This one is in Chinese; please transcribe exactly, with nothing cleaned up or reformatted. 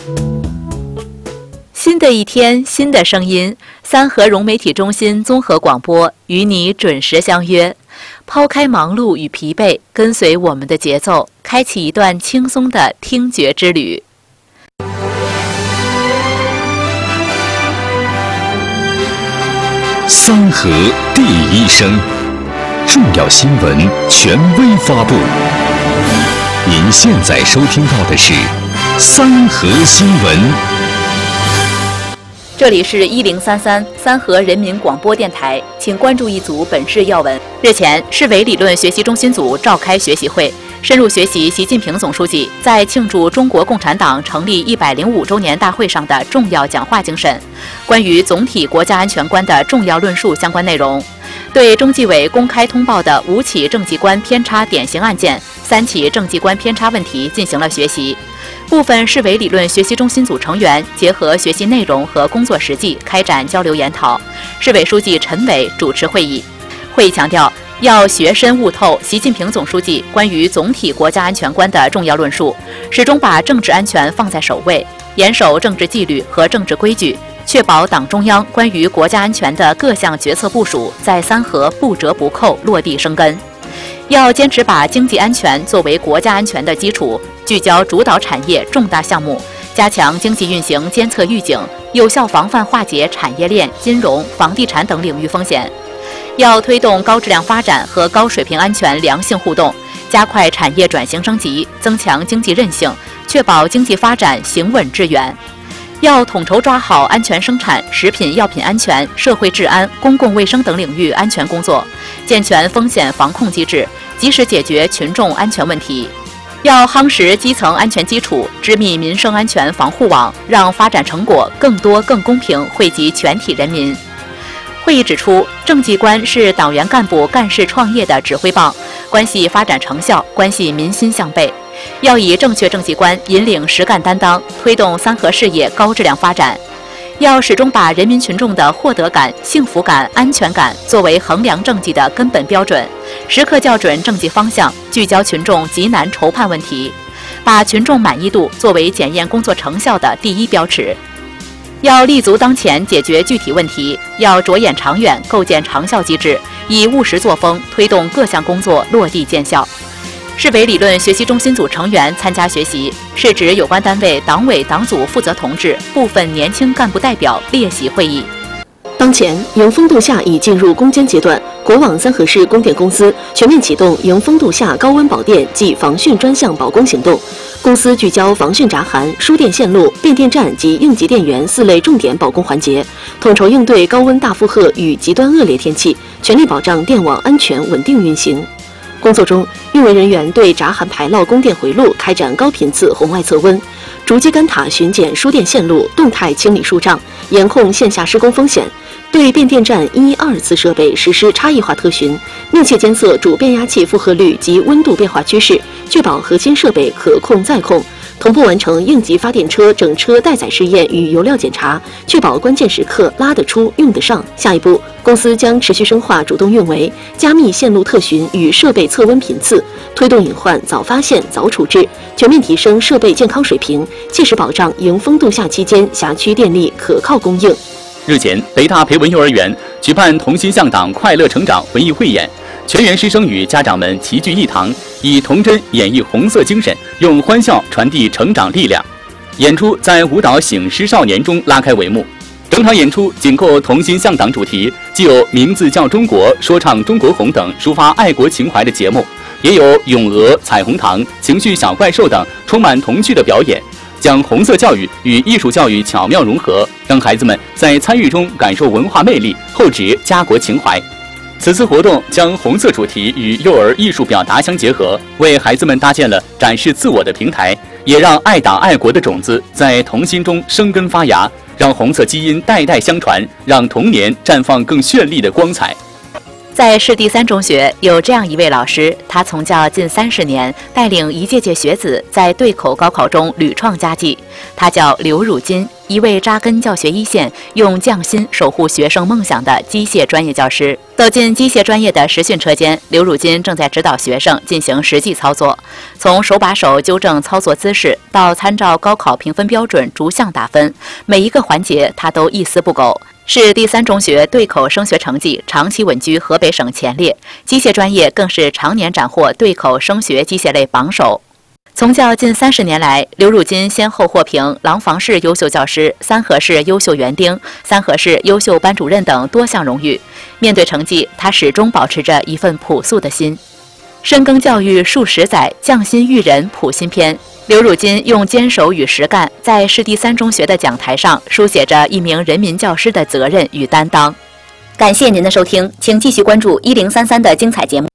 新的一天，新的声音，三和融媒体中心综合广播与你准时相约。抛开忙碌与疲惫，跟随我们的节奏，开启一段轻松的听觉之旅。 三和第一声，重要新闻权威发布。您现在收听到的是三和新闻。 这里是一零三三三和人民广播电台，请关注一组本市要闻。日前，市委理论学习中心组召开学习会，深入学习习近平总书记在庆祝中国共产党成立一百零五周年大会上的重要讲话精神，关于总体国家安全观的重要论述相关内容，对中纪委公开通报的五起政绩观偏差典型案件、三起政绩观偏差问题进行了学习。部分市委理论学习中心组成员结合学习内容和工作实际开展交流研讨。市委书记陈伟主持会议。会议强调，要学深悟透习近平总书记关于总体国家安全观的重要论述，始终把政治安全放在首位，严守政治纪律和政治规矩，确保党中央关于国家安全的各项决策部署在三和不折不扣落地生根。要坚持把经济安全作为国家安全的基础，聚焦主导产业重大项目，加强经济运行监测预警，有效防范化解产业链、金融、房地产等领域风险。要推动高质量发展和高水平安全良性互动，加快产业转型升级，增强经济韧性，确保经济发展行稳致远。要统筹抓好安全生产、食品药品安全、社会治安、公共卫生等领域安全工作，健全风险防控机制，及时解决群众安全问题。要夯实基层安全基础，织密民生安全防护网，让发展成果更多更公平惠及全体人民。会议指出，政绩观是党员干部干事创业的指挥棒，关系发展成效，关系民心向背。要以正确政绩观引领实干担当，推动三和事业高质量发展。要始终把人民群众的获得感、幸福感、安全感作为衡量政绩的根本标准，时刻校准政绩方向，聚焦群众急难愁盼问题，把群众满意度作为检验工作成效的第一标尺。要立足当前解决具体问题，要着眼长远构建长效机制，以务实作风推动各项工作落地见效。市委理论学习中心组成员参加学习，是指有关单位党委党组负责同志、部分年轻干部代表列席会议。 当前，迎风度夏已进入攻坚阶段，国网三和市供电公司全面启动迎风度夏高温保电及防汛专项保供行动。公司聚焦防汛闸函、输电线路、变电站及应急电源四类重点保供环节，统筹应对高温大负荷与极端恶劣天气，全力保障电网安全稳定运行。工作中，运维人员对闸函排涝供电回路开展高频次红外测温，逐机杆塔巡检输电线路，动态清理疏障，严控线下施工风险。对变电站一二次设备实施差异化特巡，密切监测主变压器负荷率及温度变化趋势，确保核心设备可控再控。同步完成应急发电车整车待载试验与油料检查，确保关键时刻拉得出、用得上。下一步，公司将持续深化主动运维，加密线路特巡与设备测温频次，推动隐患早发现、早处置，全面提升设备健康水平，切实保障迎风度夏期间辖区电力可靠供应。 日前，北大培文幼儿园举办同心向党快乐成长文艺汇演，全员师生与家长们齐聚一堂，以童真演绎红色精神，用欢笑传递成长力量。演出在舞蹈醒狮少年中拉开帷幕。整场演出紧扣同心向党主题，既有名字叫中国、说唱中国红等抒发爱国情怀的节目，也有咏鹅、彩虹糖、情绪小怪兽等充满童趣的表演，将红色教育与艺术教育巧妙融合，让孩子们在参与中感受文化魅力，厚植家国情怀。此次活动将红色主题与幼儿艺术表达相结合，为孩子们搭建了展示自我的平台，也让爱党爱国的种子在童心中生根发芽，让红色基因代代相传，让童年绽放更绚丽的光彩。 在市第三中学有这样一位老师，他从教近三十年，带领一届届学子在对口高考中屡创佳绩。他叫刘汝金，一位扎根教学一线、用匠心守护学生梦想的机械专业教师。走进机械专业的实训车间，刘汝金正在指导学生进行实际操作，从手把手纠正操作姿势，到参照高考评分标准逐项打分，每一个环节他都一丝不苟。市第三中学对口升学成绩长期稳居河北省前列，机械专业更是常年斩获对口升学机械类榜首。从教近三十年来，刘汝金先后获评廊坊市优秀教师、三河市优秀园丁、三河市优秀班主任等多项荣誉。面对成绩，他始终保持着一份朴素的心。深耕教育数十载，匠心育人谱新篇。刘汝金用坚守与实干，在市第三中学的讲台上书写着一名人民教师的责任与担当。感谢您的收听，请继续关注一零三三的精彩节目。